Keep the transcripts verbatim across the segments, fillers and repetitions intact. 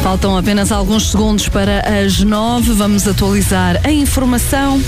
Faltam apenas alguns segundos para as nove. Vamos atualizar a informação.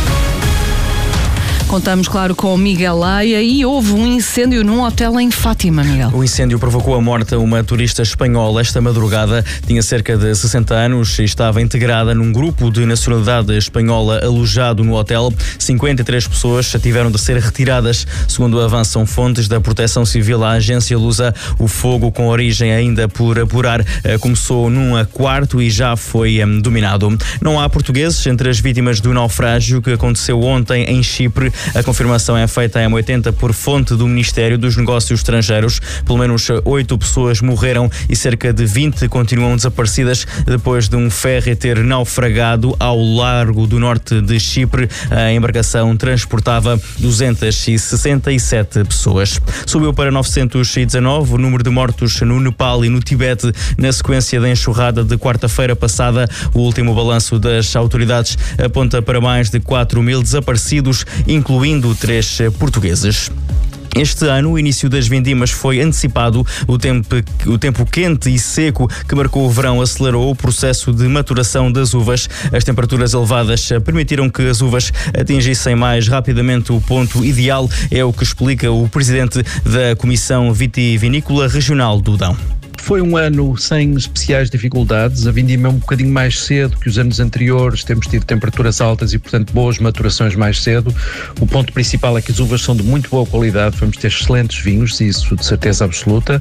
Contamos, claro, com o Miguel Laia e houve um incêndio num hotel em Fátima, Miguel. O incêndio provocou a morte a uma turista espanhola esta madrugada. Tinha cerca de sessenta anos e estava integrada num grupo de nacionalidade espanhola alojado no hotel. cinquenta e três pessoas tiveram de ser retiradas. Segundo avançam fontes da Proteção Civil, a agência Lusa, o fogo, com origem ainda por apurar, começou num quarto e já foi um, dominado. Não há portugueses entre as vítimas do naufrágio que aconteceu ontem em Chipre. A confirmação é feita à M oitenta por fonte do Ministério dos Negócios Estrangeiros. Pelo menos oito pessoas morreram e cerca de vinte continuam desaparecidas depois de um ferry ter naufragado ao largo do norte de Chipre. A embarcação transportava duzentas e sessenta e sete pessoas. Subiu para novecentos e dezanove o número de mortos no Nepal e no Tibete na sequência da enxurrada de quarta-feira passada. O último balanço das autoridades aponta para mais de quatro mil desaparecidos, incluindo três portugueses. Este ano, o início das vindimas foi antecipado. O tempo, o tempo quente e seco que marcou o verão acelerou o processo de maturação das uvas. As temperaturas elevadas permitiram que as uvas atingissem mais rapidamente o ponto ideal, é o que explica o presidente da Comissão Vitivinícola Regional do Dão. Foi um ano sem especiais dificuldades, a vindima é um bocadinho mais cedo que os anos anteriores, temos tido temperaturas altas e, portanto, boas maturações mais cedo. O ponto principal é que as uvas são de muito boa qualidade, vamos ter excelentes vinhos, isso de certeza absoluta.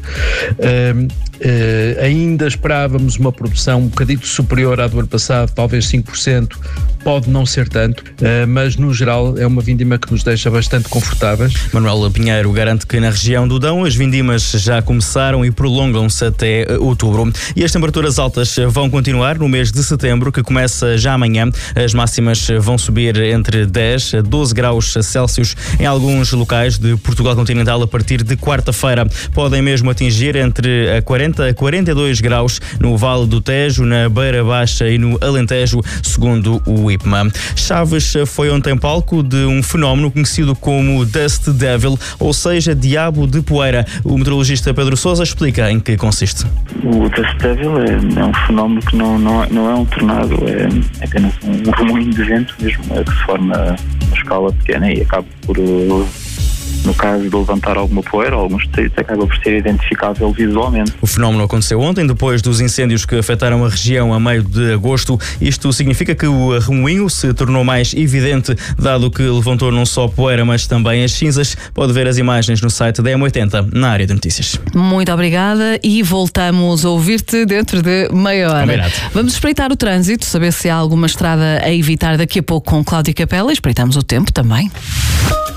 Um, Uh, ainda esperávamos uma produção um bocadinho superior à do ano passado, talvez cinco por cento, pode não ser tanto, uh, mas no geral é uma vindima que nos deixa bastante confortáveis. Manuel Pinheiro garante que na região do Dão as vindimas já começaram e prolongam-se até uh, outubro. E as temperaturas altas vão continuar no mês de setembro, que começa já amanhã. As máximas vão subir entre dez a doze graus Celsius em alguns locais de Portugal continental a partir de quarta-feira. Podem mesmo atingir entre quarenta a quarenta e dois graus no Vale do Tejo, na Beira Baixa e no Alentejo, segundo o I P M A. Chaves foi ontem palco de um fenómeno conhecido como Dust Devil, ou seja, Diabo de Poeira. O meteorologista Pedro Sousa explica em que consiste. O Dust Devil é, é um fenómeno que não, não, não é um tornado, é apenas um remoinho de vento mesmo, é que se forma a escala pequena e acaba por... No caso de levantar alguma poeira, alguns tecidos, acaba por ser identificável visualmente. O fenómeno aconteceu ontem, depois dos incêndios que afetaram a região a meio de agosto. Isto significa que o remoinho se tornou mais evidente, dado que levantou não só poeira, mas também as cinzas. Pode ver as imagens no site da M oitenta, na área de notícias. Muito obrigada e voltamos a ouvir-te dentro de meia hora. Combinado. Vamos espreitar o trânsito, saber se há alguma estrada a evitar daqui a pouco com Cláudia Capela. Espreitamos o tempo também.